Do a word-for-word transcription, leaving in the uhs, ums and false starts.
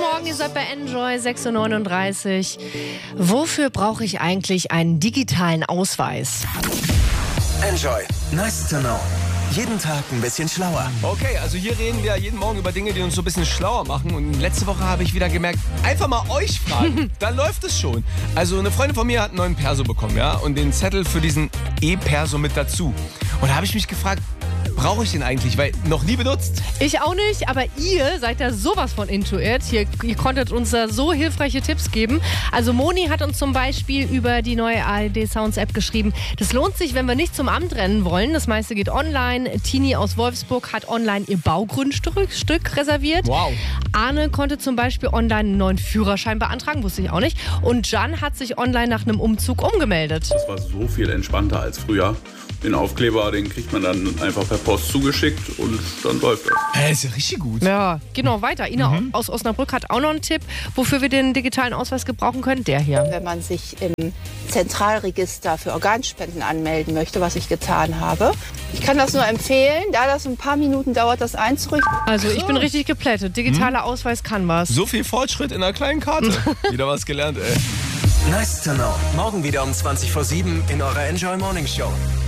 Morgen, ihr seid bei Enjoy sechs Uhr neununddreißig. Wofür brauche ich eigentlich einen digitalen Ausweis? Enjoy. Nice to know. Jeden Tag ein bisschen schlauer. Okay, also hier reden wir jeden Morgen über Dinge, die uns so ein bisschen schlauer machen. Und letzte Woche habe ich wieder gemerkt, einfach mal euch fragen, dann läuft es schon. Also eine Freundin von mir hat einen neuen Perso bekommen, ja, und den Zettel für diesen E-Perso mit dazu. Und da habe ich mich gefragt, brauche ich den eigentlich? Weil noch nie benutzt. Ich auch nicht, aber ihr seid da sowas von into it. Hier, ihr konntet uns da so hilfreiche Tipps geben. Also Moni hat uns zum Beispiel über die neue A R D Sounds App geschrieben, das lohnt sich, wenn wir nicht zum Amt rennen wollen. Das meiste geht online. Tini aus Wolfsburg hat online ihr Baugrundstück Stück reserviert. Wow. Arne konnte zum Beispiel online einen neuen Führerschein beantragen, wusste ich auch nicht. Und Jan hat sich online nach einem Umzug umgemeldet. Das war so viel entspannter als früher. Den Aufkleber, den kriegt man dann einfach per Post zugeschickt und dann läuft das. Hä, ist ja richtig gut. Ja, geht noch weiter. Ina Mhm. aus Osnabrück hat auch noch einen Tipp, wofür wir den digitalen Ausweis gebrauchen können. Der hier. Wenn man sich im Zentralregister für Organspenden anmelden möchte, was ich getan habe. Ich kann das nur empfehlen, da das ein paar Minuten dauert, das einzurichten. Also ich bin richtig geplättet. Digitaler Ausweis kann was. So viel Fortschritt in einer kleinen Karte. Wieder was gelernt, ey. Nice to know. Morgen wieder um zwanzig vor sieben in eurer Enjoy Morning Show.